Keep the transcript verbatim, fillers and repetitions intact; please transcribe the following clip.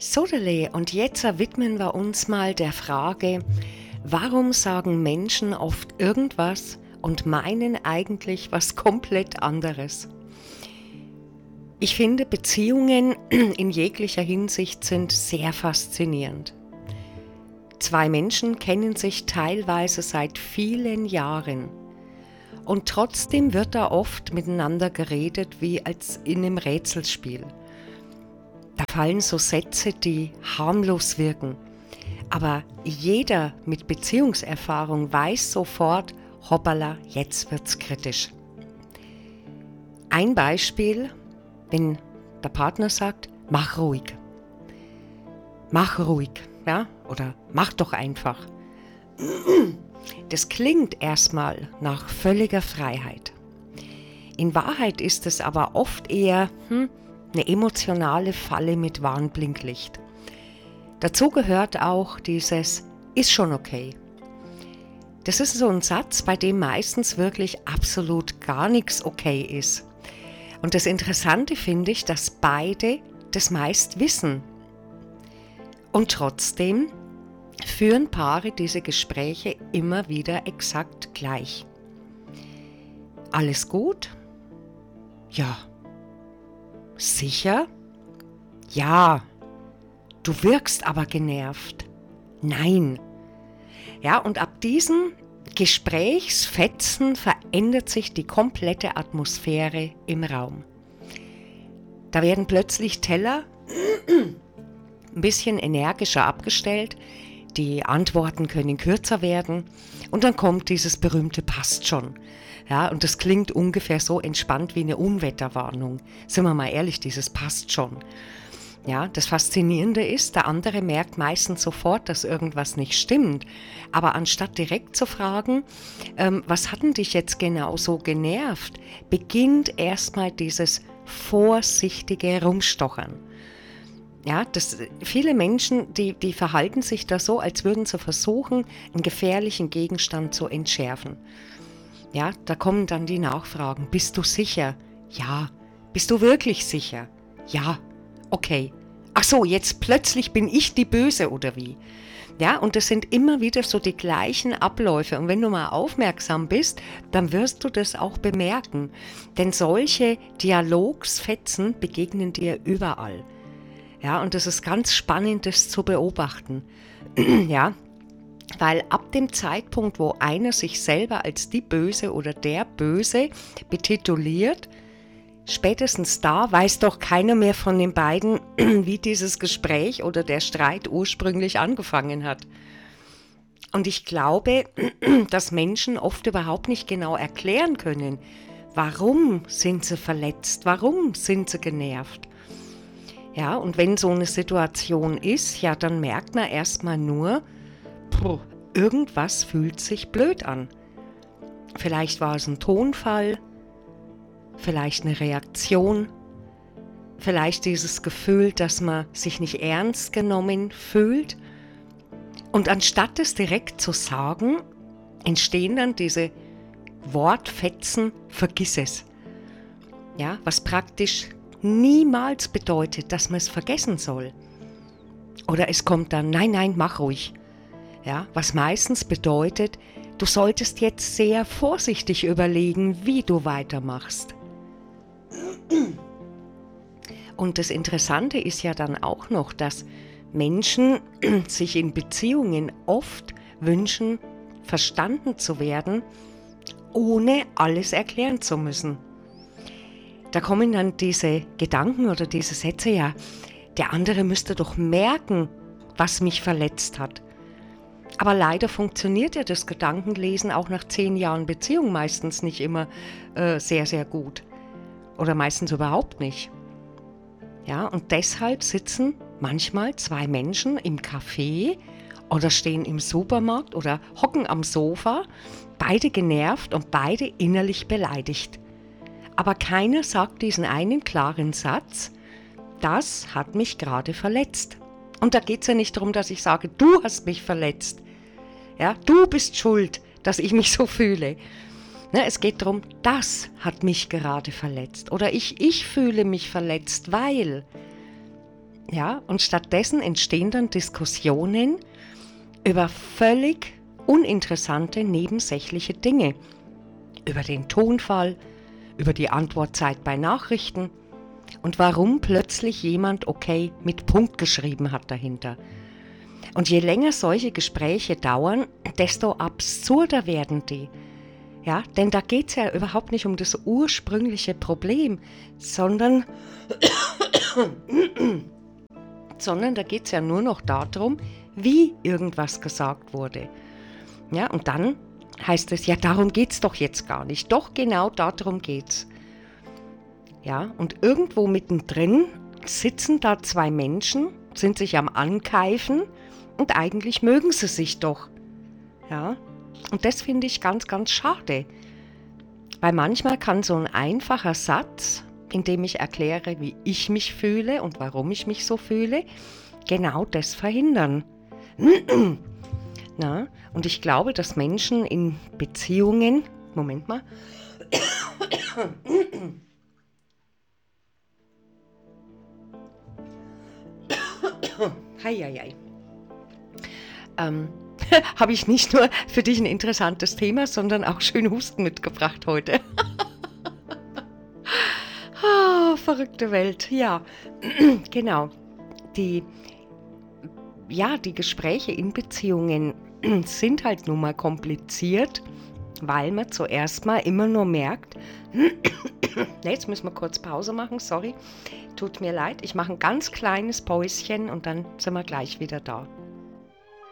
Sodele, und jetzt widmen wir uns mal der Frage, warum sagen Menschen oft irgendwas und meinen eigentlich was komplett anderes? Ich finde, Beziehungen in jeglicher Hinsicht sind sehr faszinierend. Zwei Menschen kennen sich teilweise seit vielen Jahren und trotzdem wird da oft miteinander geredet wie als in einem Rätselspiel. Da fallen so Sätze, die harmlos wirken, aber jeder mit Beziehungserfahrung weiß sofort, hoppala, jetzt wird's kritisch. Ein Beispiel, wenn der Partner sagt, mach ruhig. Mach ruhig, ja, oder mach doch einfach. Das klingt erstmal nach völliger Freiheit. In Wahrheit ist es aber oft eher hm, eine emotionale Falle mit Warnblinklicht. Dazu gehört auch dieses ist schon okay. Das ist so ein Satz, bei dem meistens wirklich absolut gar nichts okay ist. Und das Interessante finde ich, dass beide das meist wissen. Und trotzdem führen Paare diese Gespräche immer wieder exakt gleich. Alles gut? Ja. Sicher? Ja. Du wirkst aber genervt. Nein. Ja, und ab diesen Gesprächsfetzen verändert sich die komplette Atmosphäre im Raum. Da werden plötzlich Teller ein bisschen energischer abgestellt, die Antworten können kürzer werden und dann kommt dieses berühmte passt schon. Ja, und das klingt ungefähr so entspannt wie eine Unwetterwarnung. Sind wir mal ehrlich, dieses passt schon. Ja, das Faszinierende ist, der andere merkt meistens sofort, dass irgendwas nicht stimmt. Aber anstatt direkt zu fragen, ähm, was hat denn dich jetzt genau so genervt, beginnt erstmal dieses vorsichtige Rumstochern. Ja, das, viele Menschen, die, die verhalten sich da so, als würden sie versuchen, einen gefährlichen Gegenstand zu entschärfen. Ja, da kommen dann die Nachfragen. Bist du sicher? Ja. Bist du wirklich sicher? Ja. Okay. Ach so, jetzt plötzlich bin ich die Böse oder wie? Ja, und das sind immer wieder so die gleichen Abläufe. Und wenn du mal aufmerksam bist, dann wirst du das auch bemerken. Denn solche Dialogsfetzen begegnen dir überall. Ja, und das ist ganz spannend, das zu beobachten. Ja, weil ab dem Zeitpunkt, wo einer sich selber als die Böse oder der Böse betituliert, spätestens da weiß doch keiner mehr von den beiden, wie dieses Gespräch oder der Streit ursprünglich angefangen hat. Und ich glaube, dass Menschen oft überhaupt nicht genau erklären können, warum sind sie verletzt, warum sind sie genervt. Ja, und wenn so eine Situation ist, ja, dann merkt man erstmal nur, puh, irgendwas fühlt sich blöd an. Vielleicht war es ein Tonfall, vielleicht eine Reaktion, vielleicht dieses Gefühl, dass man sich nicht ernst genommen fühlt. Und anstatt es direkt zu sagen, entstehen dann diese Wortfetzen, vergiss es. Ja, was praktisch niemals bedeutet, dass man es vergessen soll. Oder es kommt dann, nein, nein, mach ruhig. Ja, was meistens bedeutet, du solltest jetzt sehr vorsichtig überlegen, wie du weitermachst. Und das Interessante ist ja dann auch noch, dass Menschen sich in Beziehungen oft wünschen, verstanden zu werden, ohne alles erklären zu müssen. Da kommen dann diese Gedanken oder diese Sätze, ja, der andere müsste doch merken, was mich verletzt hat. Aber leider funktioniert ja das Gedankenlesen auch nach zehn Jahren Beziehung meistens nicht immer äh, sehr, sehr gut. Oder meistens überhaupt nicht. Ja, und deshalb sitzen manchmal zwei Menschen im Café oder stehen im Supermarkt oder hocken am Sofa, beide genervt und beide innerlich beleidigt. Aber keiner sagt diesen einen klaren Satz, das hat mich gerade verletzt. Und da geht es ja nicht darum, dass ich sage, du hast mich verletzt. Ja, du bist schuld, dass ich mich so fühle. Ne, es geht darum, das hat mich gerade verletzt. Oder ich, ich fühle mich verletzt, weil. Ja, und stattdessen entstehen dann Diskussionen über völlig uninteressante, nebensächliche Dinge. Über den Tonfall, über die Antwortzeit bei Nachrichten und warum plötzlich jemand okay mit Punkt geschrieben hat dahinter. Und je länger solche Gespräche dauern, desto absurder werden die. Ja, denn da geht es ja überhaupt nicht um das ursprüngliche Problem, sondern, sondern da geht es ja nur noch darum, wie irgendwas gesagt wurde. Ja, und dann heißt es, ja, darum geht es doch jetzt gar nicht. Doch, genau darum geht's. Ja, und irgendwo mittendrin sitzen da zwei Menschen, sind sich am Ankeifen und eigentlich mögen sie sich doch. Ja, und das finde ich ganz, ganz schade. Weil manchmal kann so ein einfacher Satz, in dem ich erkläre, wie ich mich fühle und warum ich mich so fühle, genau das verhindern. Na, und ich glaube, dass Menschen in Beziehungen, Moment mal, Heieiei. Ähm, habe ich nicht nur für dich ein interessantes Thema, sondern auch schön Husten mitgebracht heute. Ah, verrückte Welt, ja. Genau. Die, ja, die Gespräche in Beziehungen sind halt nun mal kompliziert, weil man zuerst mal immer nur merkt, jetzt müssen wir kurz Pause machen, sorry, tut mir leid, ich mache ein ganz kleines Päuschen und dann sind wir gleich wieder da.